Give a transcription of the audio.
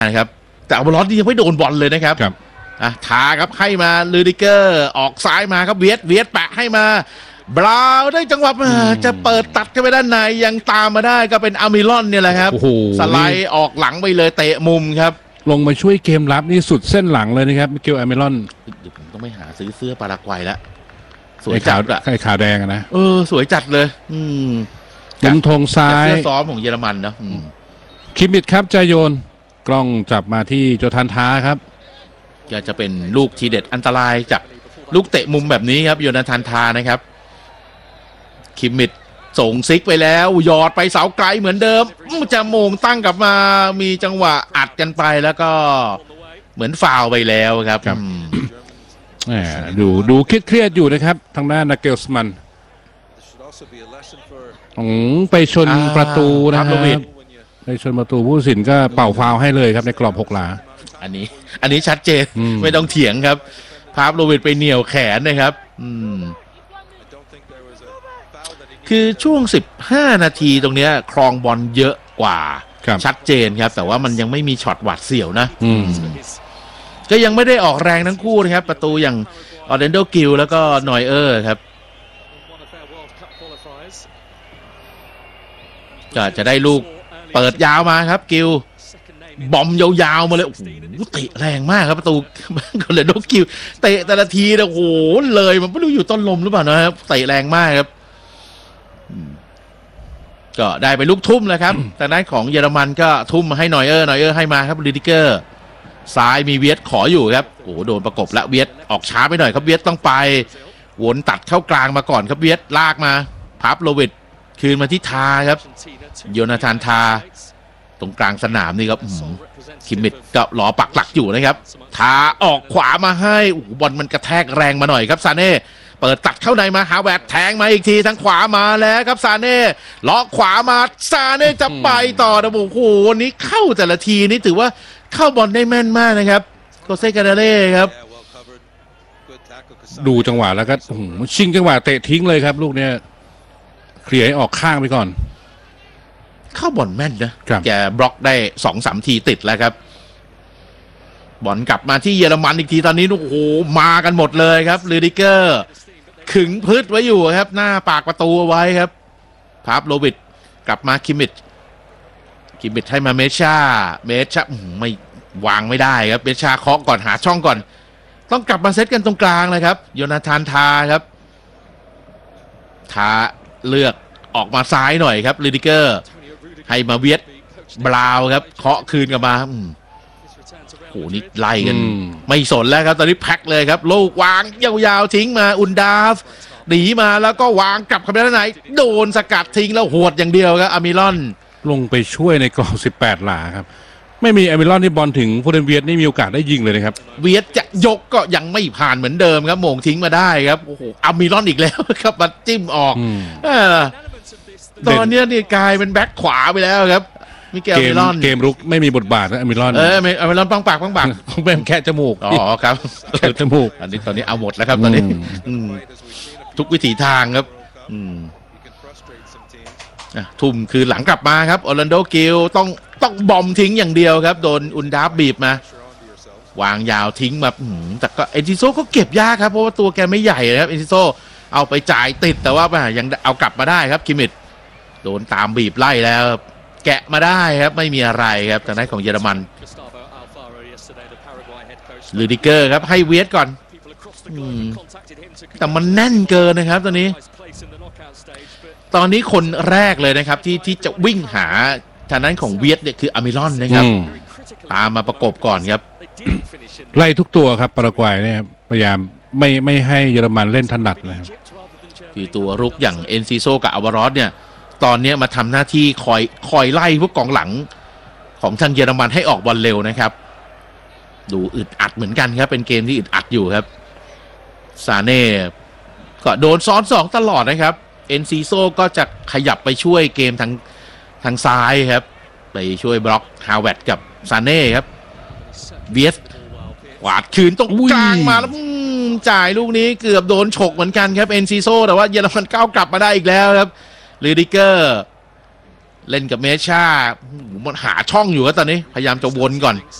นะครับแต่อัลบาลอสยังไม่โดนบอลเลยนะครับทาครับให้มาลูดิเกอร์ออกซ้ายมาครับเวียดแปะให้มาบราวได้จังหวะจะเปิดตัดกันไปด้านในยังตามมาได้ก็เป็นอามิลอนเนี่ยแหละครับสไลด์ออกหลังไปเลยเตะมุมครับลงมาช่วยเกมรับนี่สุดเส้นหลังเลยนะครับมิเกลอามิลอนเดี๋ยวผมต้องไปหาซื้อเสื้อปารากวัยแล้วสวยจัดอะไข่ขาวแดงนะสวยจัดเลยมุมธงซ้ายเสื้อซ้อมของเยอรมันนะคิมมิดครับจะโยนกล้องจับมาที่โจทันท้าครับจะเป็นลูกทีเด็ดอันตรายจากลูกเตะมุมแบบนี้ครับโยนาธานทานะครับคิมมิดส่งซิกไปแล้วหยอดไปเสาไกลเหมือนเดิมจะโมงตั้งกลับมามีจังหวะอัดกันไปแล้วก็เหมือนฟาวไปแล้วครับดูเครียดอยู่นะครับทางด้านนาเกลสมันไปชนประตูนะครับไปชนประตูผู้ตัดสินก็เป่าฟาวให้เลยครับในกรอบ6 หลาอันนี้ชัดเจนไม่ต้องเถียงครับพาฟโลวิดไปเหนี่ยวแขนนะครับคือช่วง15 นาทีตรงนี้ครองบอลเยอะกว่าชัดเจนครับแต่ว่ามันยังไม่มีช็อตหวาดเสียวนะก็ยังไม่ได้ออกแรงทั้งคู่นะครับประตูอย่างออเดนโดกิลแล้วก็นอยเออร์ครับก็จะได้ลูกเปิดยาวมาครับกิลบอมยาวๆมาเลยโอ้โหเตะแรงมากครับประตูออเดนโดกิลเตะแต่ละทีนะโอ้โหเลยมันไม่รู้อยู่ต้นลมหรือเปล่านะครับเตะแรงมากครับก็ได้ไปลูกทุ่มแล้วครับแต่ด้านของเยอรมันก็ทุ่มให้นอยเออร์ให้มาครับลิดิเกอร์ซ้ายมีเวียดขออยู่ครับโอ้โหโดนประกบแล้วเวียดออกช้าไปหน่อยครับเวียดต้องไปวนตัดเข้ากลางมาก่อนครับเวียดลากมาพับโลวิดคืนมาที่ทาครับโยนาธานทาตรงกลางสนามนี่ครับคิมมิดก็รอปักหลักอยู่นะครับทาออกขวามาให้โอ้โหบอลมันกระแทกแรงมาหน่อยครับซาเน่เปิดตัดเข้าในมาหาแวดแทงมาอีกทีทางขวามาแล้วครับซาเน่ล็อกขวามาซาเน่จะไปต่อนะโอ้โหวันนี้เข้าแต่ละทีนี่ถือว่าเข้าบอลได้แม่นมากนะครับโคเซกาเดเล่ครับดูจังหวะแล้วก็ชิงจังหวะเตะทิ้งเลยครับลูกเนี้ยเคลียร์ให้ออกข้างไปก่อนเข้าบอลแม่นนะแกบล็อกได้ 2-3 ทีติดแล้วครับบอลกลับมาที่เยอรมันอีกทีตอนนี้โอ้โหมากันหมดเลยครับลูดิเกอร์ขึงพืชไว้อยู่ครับหน้าปากประตูเอาไว้ครับพาฟโลวิดกลับมาคิมมิดให้มาเมชาไม่วางไม่ได้ครับเมชาเคาะก่อนหาช่องก่อนต้องกลับมาเซตกันตรงกลางเลยครับโยนาธานทาครับทาเลือกออกมาซ้ายหน่อยครับลูดิเกอร์ให้มาเวียดบราวครับเคาะคืนกลับมาโอ้โหนี่ไล่กันไม่สนแล้วครับตอนนี้แพ็คเลยครับลูกวางยาวๆทิ้งมาอุนดาฟหนีมาแล้วก็วางกลับเข้าไปด้านในโดนสกัดทิ้งแล้วหวดอย่างเดียวครับอามิลอนลงไปช่วยในกรอบ18 หลาครับไม่มีอามิลอนที่บอลถึงโพเดนเวียดนี่มีโอกาสได้ยิงเลยนะครับเวียดจะยกก็ยังไม่ผ่านเหมือนเดิมครับโมงทิ้งมาได้ครับโอ้โหอามิลอนอีกแล้วครับมาจิ้มออกตอนนี้นี่กลายเป็นแบ็คขวาไปแล้วครับมิเกลอามิลอนเกมรุกไม่มีบทบาทนะอามิลอนอามิลอนปังปากเป็นแค่จมูกครับแค่จมูกตอนนี้เอาหมดแล้วครับตอนนี้ทุกวิถีทางครับทุ่มคือหลังกลับมาครับออร์แลนโดกิลต้องบอมทิ้งอย่างเดียวครับโดนอุนดาฟบีบมาวางยาวทิ้งมาแต่ก็เอนซิโซก็เก็บยากครับเพราะว่าตัวแกไม่ใหญ่นะครับเอนซิโซเอาไปจ่ายติดแต่ว่ายังเอากลับมาได้ครับคิมมิดโดนตามบีบไล่แล้วแกะมาได้ครับไม่มีอะไรครับทางด้านของเยอรมันลูดิเกอร์ครับให้เวียดก่อนแต่มันแน่นเกินนะครับตอนนี้คนแรกเลยนะครับที่จะวิ่งหาทางด้านของเวียดเนี่ยคืออามิลอนนะครับตามมาประกบก่อนครับไล่ทุกตัวครับปารากวัยเนี่ยพยายามไม่ให้เยอรมันเล่นถนัดนะครับคือตัวรุกอย่างเอนซิโซกับอาวารอสเนี่ยตอนนี้มาทำหน้าที่คอยไล่พวกกองหลังของทางเยอรมันให้ออกบอลเร็วนะครับดูอึดอัดเหมือนกันครับเป็นเกมที่อึดอัดอยู่ครับซาเน่ก็โดนซ้อน2ตลอดนะครับเอนซิโซก็จะขยับไปช่วยเกมทางซ้ายครับไปช่วยบล็อกฮาวเวิร์ดกับซาเน่ครับเวียสกวาดคืนตรงกลางมาแล้วจ่ายลูกนี้เกือบโดนฉกเหมือนกันครับเอนซิโซแต่ว่าเยอรมันก้าวกลับมาได้อีกแล้วครับลูดิเกอร์เล่นกับเมชามันหาช่องอยู่ครับตอนนี้พยายามจะวนก่อน